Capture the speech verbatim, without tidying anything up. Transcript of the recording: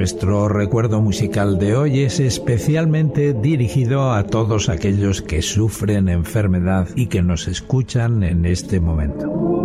Nuestro recuerdo musical de hoy es especialmente dirigido a todos aquellos que sufren enfermedad y que nos escuchan en este momento.